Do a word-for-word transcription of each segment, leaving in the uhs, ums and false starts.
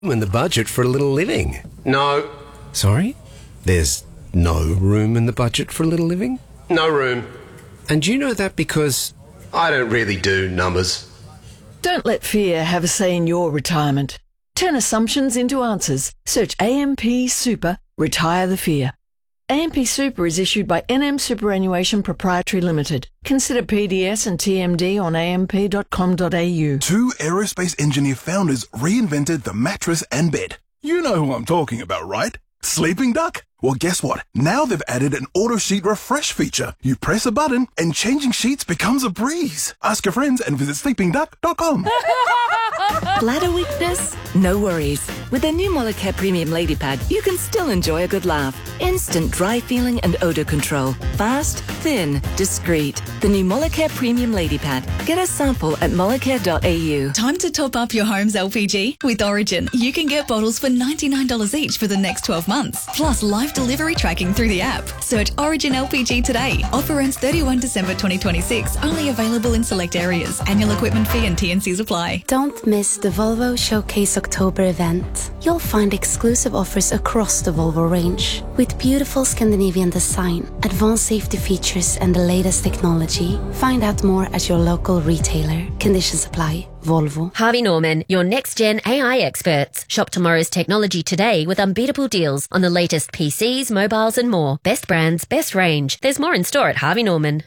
in the budget for a little living. No. Sorry? There's no room in the budget for a little living? No room. And you know that because... I don't really do numbers. Don't let fear have a say in your retirement. Turn assumptions into answers. Search A M P Super, retire the fear. A M P Super is issued by N M Superannuation Proprietary Limited. Consider P D S and T M D on a m p dot com dot a u. Two aerospace engineer founders reinvented the mattress and bed. You know who I'm talking about, right? Sleeping Duck? Well, guess what? Now they've added an auto sheet refresh feature. You press a button and changing sheets becomes a breeze. Ask your friends and visit sleeping duck dot com. Bladder weakness? No worries. With the new Molicare Premium Lady Pad, you can still enjoy a good laugh. Instant dry feeling and odor control. Fast, thin, discreet. The new Molicare Premium Lady Pad. Get a sample at molicare dot a u. Time to top up your home's L P G. With Origin, you can get bottles for ninety-nine dollars each for the next twelve months. Plus live delivery tracking through the app. Search Origin L P G today. Offer ends thirty-first December twenty twenty-six. Only available in select areas. Annual equipment fee and T and Cs apply. Don't miss the Volvo Showcase October event. You'll find exclusive offers across the Volvo range. With beautiful Scandinavian design, advanced safety features and the latest technology. Find out more at your local retailer. Conditions apply. Volvo. Harvey Norman, your next-gen A I experts. Shop tomorrow's technology today with unbeatable deals on the latest P Cs, mobiles and more. Best brands, best range. There's more in store at Harvey Norman.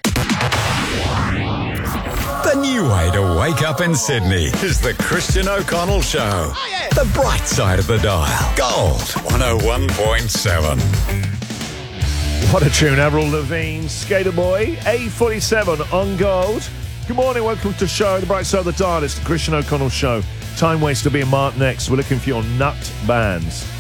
The new way to wake up in Sydney is the Christian O'Connell Show. Oh, yeah. The bright side of the dial. Gold one oh one point seven. What a tune, Avril Lavigne, Skater Boy, A forty-seven on Gold. Good morning, welcome to the show, The Bright Side of the Dial. It's the Christian O'Connell Show. Time Waster being Mark next. We're looking for your nut bands.